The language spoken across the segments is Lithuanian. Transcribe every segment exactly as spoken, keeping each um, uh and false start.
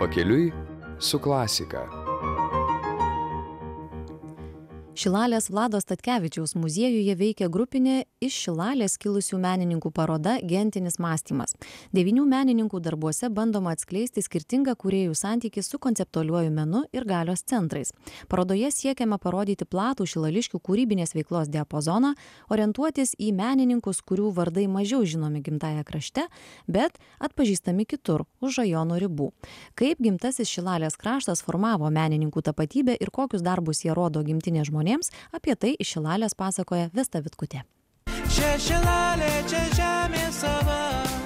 Pakeliui su klasika. Šilalės Vlado Statkevičiaus muziejuje veikia grupinė iš Šilalės kilusių menininkų paroda Gentinis mąstymas. Devynių menininkų darbuose bandoma atskleisti skirtingą kūrėjų santykį su konceptualiuoju menu ir galios centrais. Parodoje siekiama parodyti platų šilališkių kūrybinės veiklos diapazoną, orientuotis į menininkus, kurių vardai mažiau žinomi gimtaja krašte, bet atpažįstami kitur, už rajono ribų. Kaip gimtasis Šilalės kraštas formavo menininkų tapatybę ir kokius darbus jie rodo gimtinės žmonėms, apie tai iš Šilalės pasakoja Vesta Vitkutė. Čia Šilalė, čia žemė sava,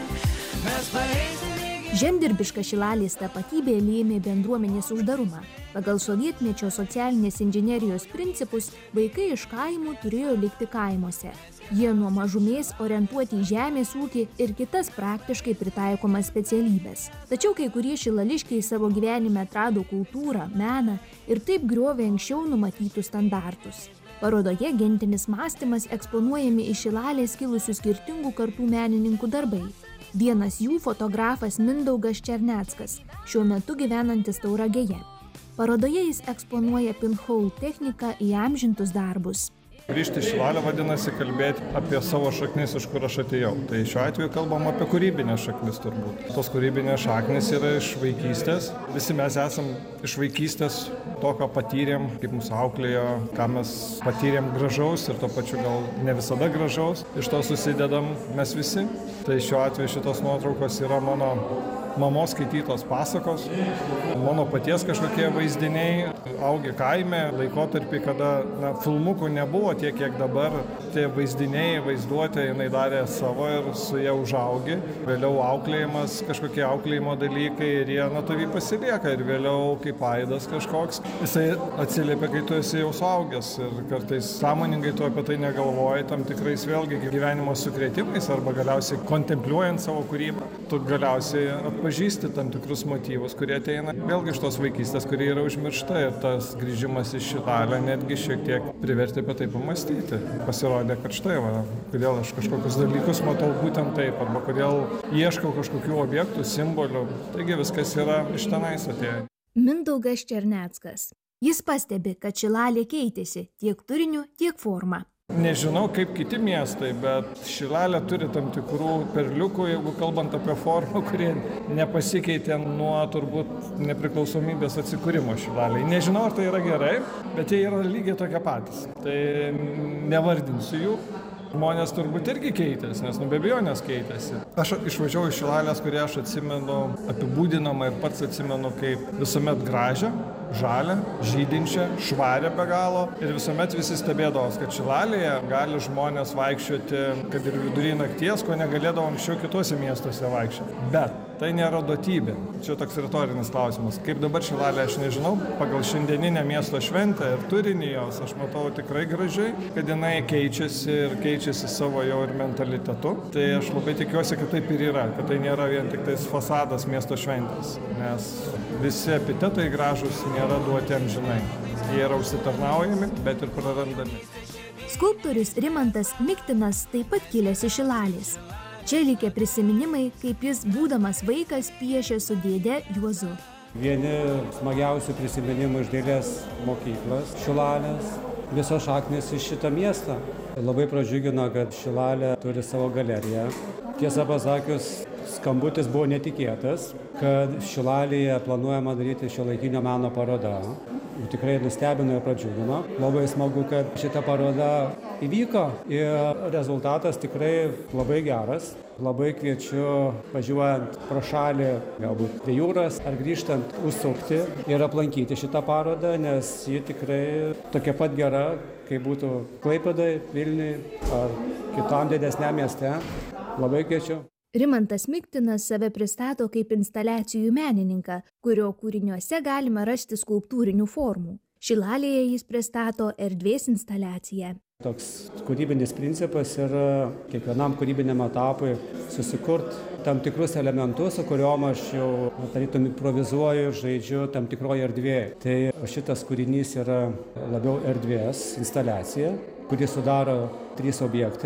mes paeisime. Žemdirbiška Šilalės tapatybė lėmė bendruomenės uždarumą. Pagal sovietmečio socialinės inžinerijos principus vaikai iš kaimų turėjo likti kaimuose. Jie nuo mažumės orientuoti į žemės ūkį ir kitas praktiškai pritaikomas specialybės. Tačiau kai kurie šilališkiai savo gyvenime atrado kultūrą, meną ir taip griovė anksčiau numatytus standartus. Parodoje Gentinis mąstymas eksponuojami iš Šilalės kilusių skirtingų kartų menininkų darbai. Vienas jų fotografas Mindaugas Černeckas, šiuo metu gyvenantis Tauragėje. Parodoje jis eksponuoja pinhole techniką įamžintus darbus. Grįžti į Šilalę vadinasi kalbėti apie savo šaknis, iš kur aš atėjau. Tai šiuo atveju kalbam apie kūrybinės šaknis turbūt. Tos kūrybinės šaknis yra iš vaikystės. Visi mes esam iš vaikystės to, ką patyrėm, kaip mūsų auklėjo, ką mes patyrėm gražaus ir to pačiu gal ne visada gražaus. Iš to susidedam mes visi. Tai šiuo atveju šitos nuotraukos yra mano mamos skaitytos pasakos, mano paties kažkokie vaizdiniai, augi kaime, laikotarpį, kada na, filmukų nebuvo tiek, kiek dabar, tie vaizdiniai, vaizduotė, jinai darė savo ir su jie užaugi. Vėliau auklėjimas, kažkokie auklėjimo dalykai ir jie na tavį pasilieka ir vėliau kaip aidas kažkoks, jisai atsiliepia, kai tu esi jau suaugęs ir kartais sąmoningai tu apie tai negalvoji, tam tikrais vėlgi gyvenimo sukrėtimais arba galiausiai kontempliuojant savo kūrybą, tu galiausiai atpažįsti tam tikrus motyvus, kurie ateina vėlgi iš tos vaikystės, kurie yra užmiršta ir tas grįžimas į Šilalę netgi šiek tiek privertė apie tai pamastyti. Pasirodė, kad štai, va, kodėl aš kažkokius dalykus matau būtent taip, arba kodėl ieškau kažkokių objektų, simbolių. Taigi viskas yra iš tenais atėję. Mindaugas Černeckas. Jis pastebi, kad Šilalė keitėsi tiek turiniu, tiek forma. Nežinau, kaip kiti miestai, bet Šilalė turi tam tikrų perliukų, jeigu kalbant apie formą, kurie nepasikeitė nuo turbūt nepriklausomybės atsikūrimo Šilalėje. Nežinau, ar tai yra gerai, bet jie yra lygiai tokie patys. Tai nevardinsiu jų. Žmonės turbūt irgi keitėsi, nes nu be abejonės keitėsi. Aš išvažiavau iš Šilalės, kurią aš atsimenu apibūdinamą ir pats atsimenu kaip visuomet gražią, žalią, žydinčią, švarę be galo. Ir visuomet visi stebėdavos, kad Šilalėje gali žmonės vaikščioti, kad ir vidury nakties, ko negalėdavo anksčiau kitose miestuose vaikščioti. Bet tai nėra duotybė. Čia toks retorinis klausimas. Kaip dabar Šilalė, aš nežinau, pagal šiandieninę miesto šventę ir turinį jos, aš matau tikrai gražiai, kad jinai keičiasi ir keičiasi savo jau ir mentalitetu. Tai aš labai tikiuosi, kad taip ir yra, kad tai nėra vien tik tais fasadas miesto šventės, nes visi epitetai gražus nėra duoti amžinai. Jie yra užsitarnaujami, bet ir prarandami. Skulptorius Rimantas Miktinas taip pat kilęs iš Šilalės. Čia likę prisiminimai, kaip jis, būdamas vaikas, piešė su dėde Juozu. Vieni smagiausių prisiminimų iš dailės mokyklos Šilalės, visos šaknys iš šitą miestą. Labai pradžiugino, kad Šilalė turi savo galeriją. Tiesą pasakius, skambutis buvo netikėtas, kad Šilalėje planuojama daryti šiuolaikinio meno parodą. Tikrai nustebino ir pradžiugino. Labai smagu, kad šita paroda įvyko ir rezultatas tikrai labai geras. Labai kviečiu, važiuojant pro šalį, galbūt prie jūros ar grįžtant, užsukti ir aplankyti šitą parodą, nes ji tikrai tokia pat gera, kaip būtų Klaipėdai, Vilniui ar kitam didesniam mieste. Labai kviečiu. Rimantas Miktinas save pristato kaip instaliacijų menininką, kurio kūriniuose galima rasti skulptūrinių formų. Šilalėje jis pristato erdvės instaliaciją. Toks kūrybinis principas yra kiekvienam kūrybiniam etapui susikurti tam tikrus elementus, su kuriuom aš jau tarytum improvizuoju, žaidžiu tam tikroje erdvėje. Tai šitas kūrinys yra labiau erdvės instaliacija, kurį sudaro trys objektai.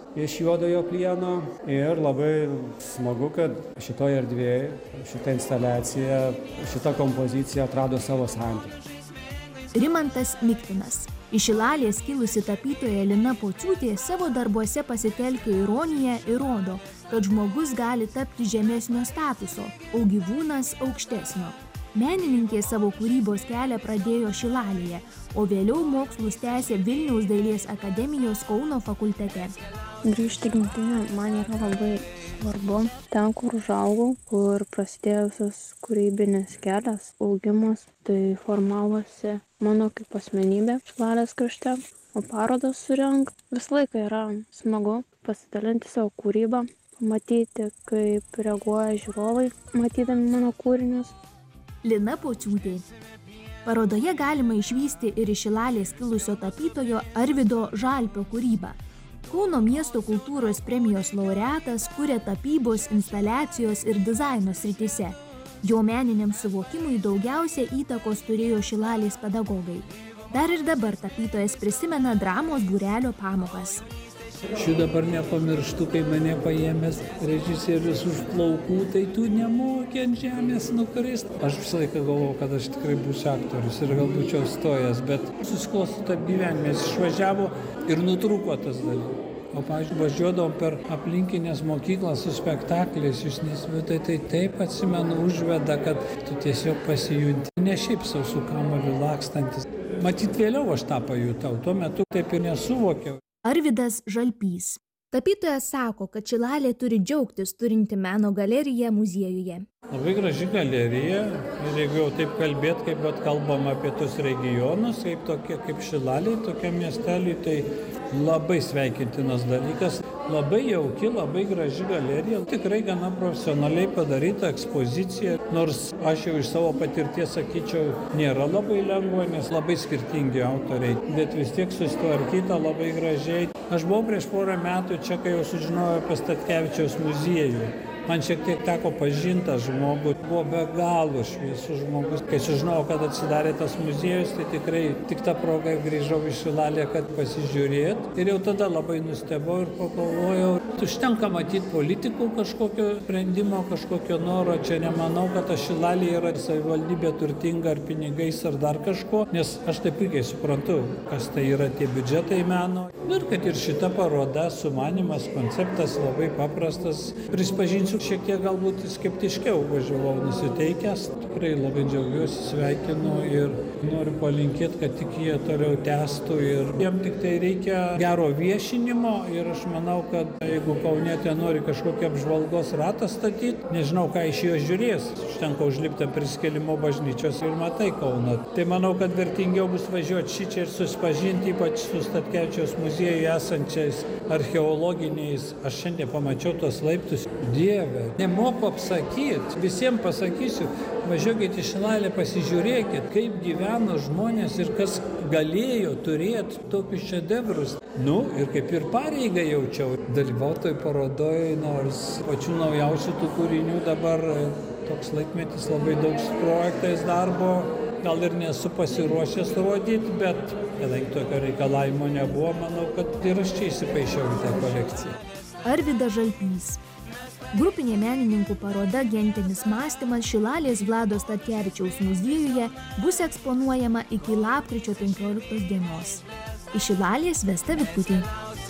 iš juodojo plieno ir labai smagu, kad šitoje erdvėje šita instaliacija, šita kompozicija atrado savo santykį. Rimantas Miktinas. Iš Šilalės kilusi tapytoja Lina Pociūtė savo darbuose pasitelkia ironiją ir rodo, kad žmogus gali tapti žemesnio statuso, o gyvūnas aukštesnio. Menininkė savo kūrybos kelią pradėjo Šilalėje, o vėliau mokslus tęsė Vilniaus dailės akademijos Kauno fakultete. Grįžti gimtinę man yra labai svarbu. Ten, kur užaugau, kur prasidėjo visas kūrybinis kelias, augimas, tai formavosi mano kaip asmenybė Šilalės krašte. O parodas surengt visą laiką yra smagu pasidalinti savo kūrybą, matyti, kaip reaguoja žiūrovai, matydami mano kūrinius. Lina Pociūtė. Parodoje galima išvysti ir iš Šilalės kilusio tapytojo Arvydo Žalpio kūrybą. Kauno miesto kultūros premijos laureatas kuria tapybos, instaliacijos ir dizaino srityse. Jo meniniam suvokimui daugiausia įtakos turėjo Šilalės pedagogai. Dar ir dabar tapytojas prisimena dramos būrelio pamokas. Šių dabar nepamirštu, kai mane paėmęs režisierius už plaukų, tai tu nemokė ant žemės nukrist. Aš visą laiką galvojau, kad aš tikrai būsiu aktorius ir gal būčiau stojęs, bet susiklosto taip gyvenime, jis išvažiavo ir nutrūko tas dalykas. O, pavyzdžiui, važiuodavom per aplinkinės mokyklas su spektakliais, jūs nesivėtai, tai taip atsimenu užveda, kad tu tiesiog pasijunti. Ne šiaip sau su kamuoliu lakstantis. Matyt, vėliau aš tą pajutau, tuo metu taip ir nesuvokiau. Arvydas Žalpys. Tapytojas sako, kad Šilalė turi džiaugtis turinti meno galeriją muziejuje. Labai graži galerija ir jeigu jau taip kalbėt, kaip bet kalbam apie tos regionus, kaip, tokie, kaip Šilalė, tokia miestelį, tai labai sveikintinas dalykas. Labai jauki, labai graži galerija, tikrai gana profesionaliai padaryta ekspozicija, nors aš jau iš savo patirties sakyčiau, nėra labai lengva, nes labai skirtingi autoriai, bet vis tiek susitvarkyta labai gražiai. Aš buvau prieš porą metų čia, kai jau sužinojau apie Statkevičiaus muziejų. Man šiek tiek teko pažintas žmogus, buvo be galo šviesus žmogus. Kai sužinojau, kad atsidarė tas muziejus, tai tikrai tik tą progą grįžau į Šilalę, kad pasižiūrėt. Ir jau tada labai nustebau ir pagalvojau, užtenka matyti politikų kažkokio sprendimo, kažkokio noro. Čia nemanau, kad ta Šilalė yra savivaldybė turtinga ar pinigais ar dar kažko, nes aš taip puikiai suprantu, kas tai yra tie biudžetai meno. Ir kad ir šita paroda, sumanymas, konceptas labai paprastas. Prispažinsiu, šiek tiek galbūt skeptiškiau važiavau nusiteikęs. Tikrai labai džiaugiuosi, sveikinu ir noriu palinkėti, kad tik jie toliau tęstų ir jiem tik tai reikia gero viešinimo ir aš manau, kad jeigu kaunietė nori kažkokį apžvalgos ratą statyti, nežinau, ką iš jo žiūrės. Užtenka užlipti ant Prisikėlimo bažnyčios ir matai Kauną. Tai manau, kad vertingiau bus važiuoti šičia ir susipažinti, ypač su Statkevičiaus muziejuje esančiais archeologiniais. Aš šiandien pamačiau tuos laiptus. Dieve, nemoku apsakyti, visiems pasakysiu, važiuokite į Šilalę, pasižiūrėkit, kaip gyveno žmonės ir kas galėjo turėti tokius šedevrus. Nu, ir kaip ir pareigą jaučiau dalyvautoj parodoje, nors pačių naujausių tų kūrinių dabar toks laikmetis labai daug su projektais darbo, gal ir nesu pasiruošęs rodyti, bet kadangi tokio reikalavimo nebuvo, manau, kad ir aš čia įsipaišiau į tą kolekciją. Arvydas Žalpys. Grupinė menininkų paroda Gentinis mąstymas Šilalės Vlado Statkevičiaus muziejuje bus eksponuojama iki lapkričio penkioliktos dienos. Iš Šilalės Vesta Vitkutė.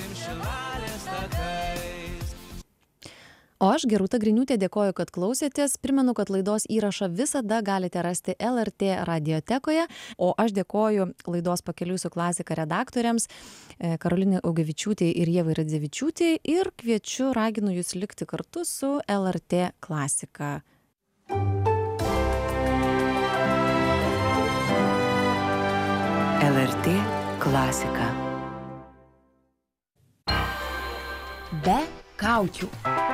O aš, Gerūta Griniūtė, dėkoju, kad klausėtės. Primenu, kad laidos įrašą visada galite rasti L R T radiotekoje. O aš dėkoju laidos Pakeliui su klasika redaktoriams Karolinai Augevičiūtei ir Ievai Radzevičiūtei ir kviečiu, raginu jūs likti kartu su L R T klasika. L R T klasika. Be kaukių.